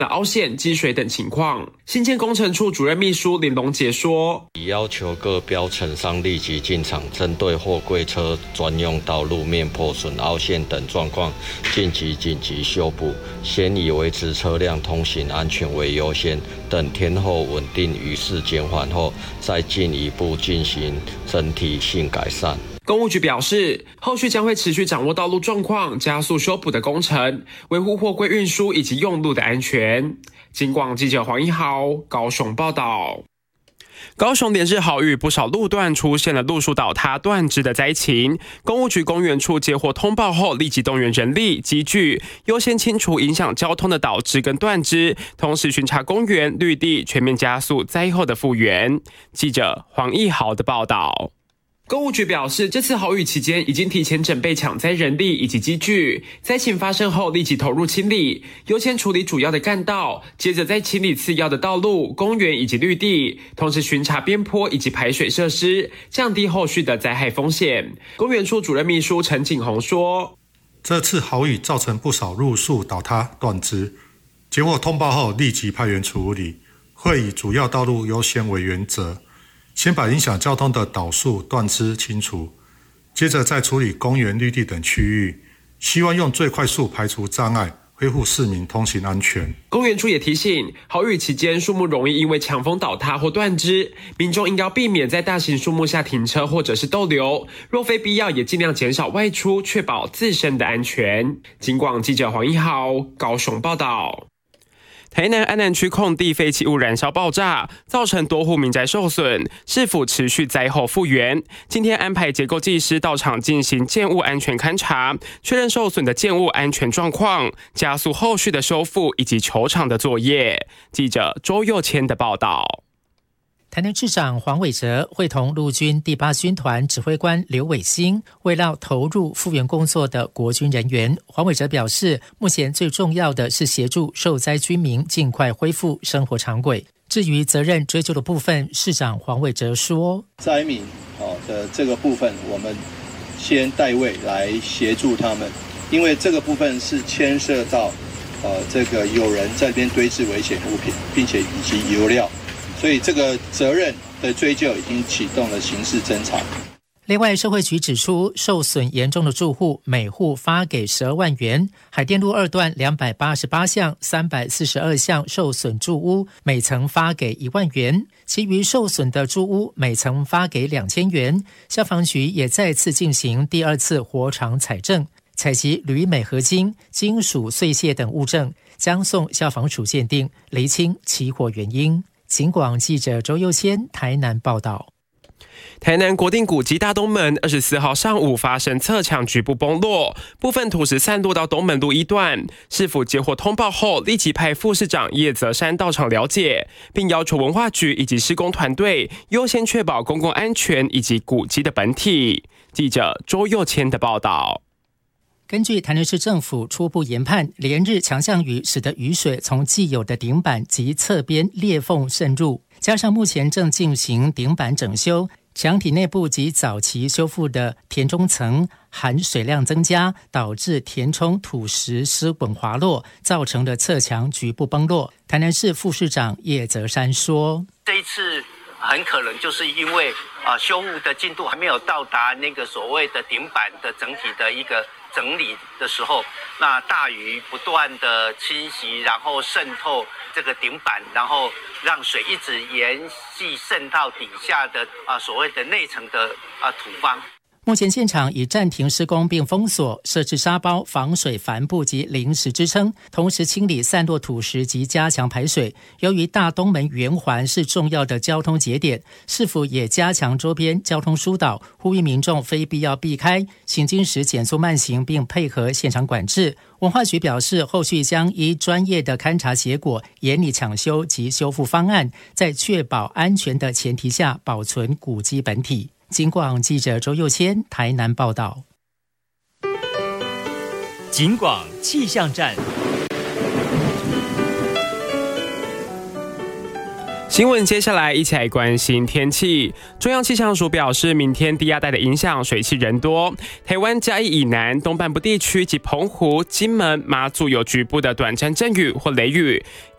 凹陷、积水等情况。新建工程处主任秘书林龙杰说， 已要求各标承商立即进场，针对货柜车专用道路面破损、凹陷等状况紧急修补，先以维持车辆通行安全为优先，等天候稳定、雨势减缓后，再进一步进行整体性改善。 公务局表示，后续将会持续掌握道路状况，加速修补的工程，维护货柜运输以及用路的安全。警广记者黄一豪高雄报道。高雄连日豪雨，不少路段出现了路树倒塌、断枝的灾情。公务局公园处接获通报后，立即动员人力、机具，优先清除影响交通的倒枝跟断枝，同时巡查公园绿地，全面加速灾后的复原。记者黄一豪的报道。公务局表示，这次豪雨期间已经提前整备抢灾人力以及机具，灾情发生后立即投入清理，优先处理主要的干道，接着再清理次要的道路、公园以及绿地，同时巡查边坡以及排水设施，降低后续的灾害风险。公园处主任秘书陈景宏说， 这次豪雨造成不少路树倒塌断枝，接获通报后立即派员处理，会以主要道路优先为原则，先把影响交通的倒树断枝清除，接着再处理公园绿地等区域，希望用最快速排除障碍，恢复市民通行安全。 公园处也提醒，豪雨期间树木容易因为强风倒塌或断枝，民众应该避免在大型树木下停车或者是逗留，若非必要也尽量减少外出，确保自身的安全。警广记者黄一豪高雄报道。台南安南区空地废弃物燃烧爆炸，造成多户民宅受损，市府持续灾后复原。今天安排结构技师到场进行建物安全勘查，确认受损的建物安全状况，加速后续的修复以及球场的作业。记者周佑谦的报道。 台南市长黄伟哲会同陆军第8军团指挥官刘伟兴慰劳投入复原工作的国军人员。黄伟哲表示，目前最重要的是协助受灾居民尽快恢复生活常轨。至于责任追究的部分，市长黄伟哲说， 灾民的这个部分，我们先代位来协助他们，因为这个部分是牵涉到这个有人在这边堆置危险物品，并且以及油料，所以这个责任的追究已经启动了刑事侦查。 另外，社会局指出，受损严重的住户每户发给12万元，海淀路2段288项342项受损住屋每层发给1万元，其余受损的住屋每层发给2000元。消防局也再次进行第2次火场采证，采集铝镁合金、金属碎屑等物证，将送消防署鉴定，厘清起火原因。警广记者周佑谦台南报道。 台南国定古迹大东门24号上午发生侧墙局部崩落，部分土石散落到东门路1段。市府接获通报后，立即派副市长叶泽山到场了解，并要求文化局以及施工团队优先确保公共安全以及古迹的本体。记者周佑谦的报道。 根据台南市政府初步研判，连日强降雨使得雨水从既有的顶板及侧边裂缝渗入，加上目前正进行顶板整修，墙体内部及早期修复的填充层含水量增加，导致填充土石湿滚滑落，造成的侧墙局部崩落。台南市副市长叶泽山说， 这一次很可能就是因为修复的进度还没有到达那个所谓的顶板的整体的一个整理的时候，那大雨不断的侵袭，然后渗透这个顶板，然后让水一直延续渗到底下的所谓的内层的土方。 目前现场已暂停施工并封锁，设置沙包、防水帆布及临时支撑，同时清理散落土石及加强排水。由于大东门圆环是重要的交通节点，市府也加强周边交通疏导，呼吁民众非必要避开，行经时减速慢行，并配合现场管制。文化局表示，后续将依专业的勘查结果，研拟抢修及修复方案，在确保安全的前提下保存古迹本体。警广记者周佑谦台南报道。 警广气象站。 新闻接下来一起来关心天气。中央气象署表示，明天低压带的影响，水汽人多，台湾嘉义以南东半部地区及澎湖、金门、马祖有局部的短暂阵雨或雷雨。